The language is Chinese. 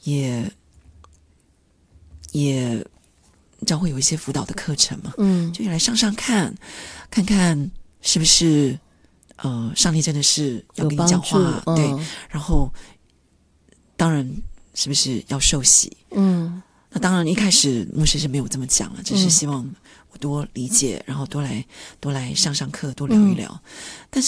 也教会有一些辅导的课程嘛，就来上看看是不是上帝真的是要跟你讲话，对，然后当然是不是要受洗，那当然一开始牧师是没有这么讲了，只是希望我多理解，然后多来上课，多聊一聊，但是